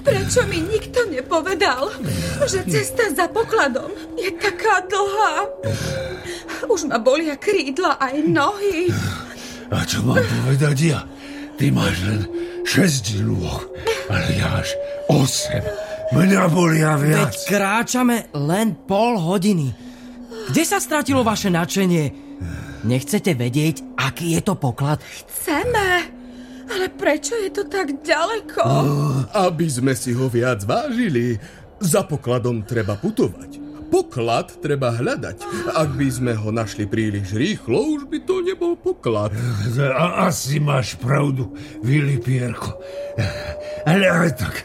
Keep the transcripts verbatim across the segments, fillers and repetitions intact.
Prečo mi nikto nepovedal, že cesta za pokladom je taká dlhá? Už ma bolia krídla aj nohy. A čo mám povedať ja? Ty máš len šesť nôh, ale ja až osem. Mňa bolia viac. Veď kráčame len pol hodiny. Kde sa stratilo vaše nadšenie? Nechcete vedieť, aký je to poklad? Chceme, ale prečo je to tak ďaleko? Aby sme si ho viac vážili, za pokladom treba putovať. Poklad treba hľadať. Ak by sme ho našli príliš rýchlo, už by to nebol poklad. A asi máš pravdu, Vilipierko. Ale, ale tak,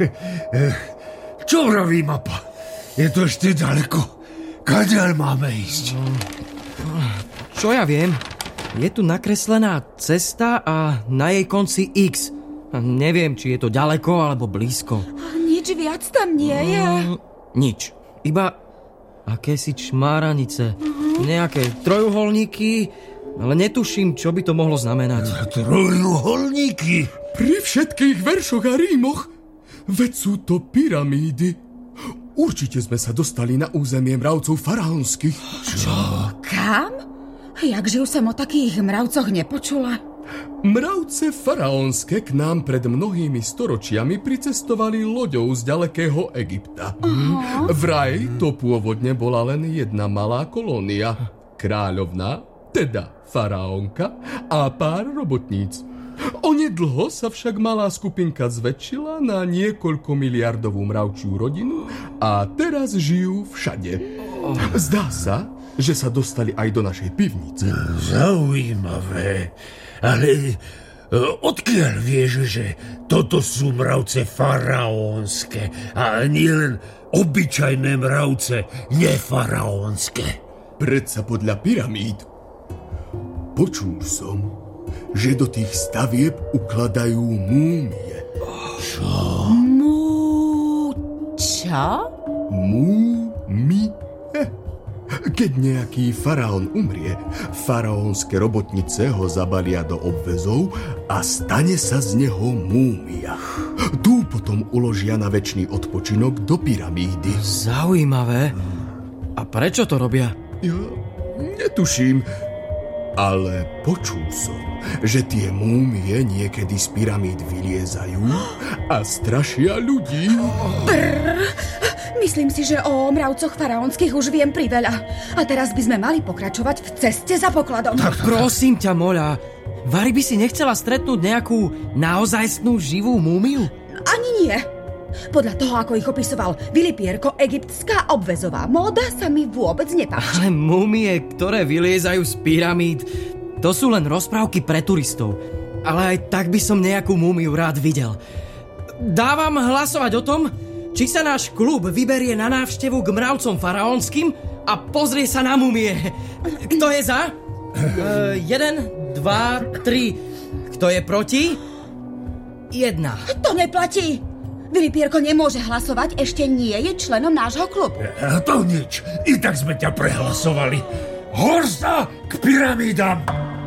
čo vraví mapa? Je to ešte ďaleko. Kadiaľ máme ísť? Čo ja viem? Je tu nakreslená cesta a na jej konci X. Neviem, či je to ďaleko alebo blízko. Nič viac tam nie je. Mm, nič. Iba akési čmáranice. Uh-huh. Nejaké trojuholníky, ale netuším, čo by to mohlo znamenať. Trojuholníky? Pri všetkých veršoch a rímoch? Veď sú to pyramídy. Určite sme sa dostali na územie mravcov faraónskych. Čo? Kam? Jakže už som o takých mravcoch nepočula. Mravce faraónske k nám pred mnohými storočiami pricestovali loďou z ďalekého Egypta. Uh-huh. Vraj to pôvodne bola len jedna malá kolónia. Kráľovná, teda faraónka a pár robotníc. Onedlho sa však malá skupinka zväčšila na niekoľko miliardovú mravčiu rodinu a teraz žijú všade. Zdá sa, že sa dostali aj do našej pivnice. Zaujímavé. Ale odkiaľ vieš, že toto sú mravce faraónske a nie len obyčajné mravce nefaraónske? Predsa podľa pyramíd. Počul som, že do tých stavieb ukladajú múmie. Čo? Mú... čo? Múmie. Keď nejaký faraón umrie, faraónske robotnice ho zabalia do obväzov a stane sa z neho múmia. Tu potom uložia na večný odpočinok do pyramídy. Zaujímavé. A prečo to robia? Ja netuším, ale počul som, že tie múmie niekedy z pyramíd vyliezajú a strašia ľudí. Brr. Myslím si, že o mravcoch faraónskych už viem priveľa. A teraz by sme mali pokračovať v ceste za pokladom. Tak prosím ťa, Moľa, Vary by si nechcela stretnúť nejakú naozajstnú živú múmiu? Ani nie. Podľa toho, ako ich opisoval Vilipierko, egyptská obväzová móda sa mi vôbec nepáči. Ale múmie, ktoré vyliezajú z pyramíd, to sú len rozprávky pre turistov. Ale aj tak by som nejakú múmiu rád videl. Dávam hlasovať o tom, či sa náš klub vyberie na návštevu k mravcom faraónskym a pozrie sa na múmie. Kto je za? Uh, jeden, dva, tri. Kto je proti? Jedna. To neplatí. Vilipierko nemôže hlasovať, ešte nie je členom nášho klubu. To nič. I tak sme ťa prehlasovali. Horsa k pyramídam.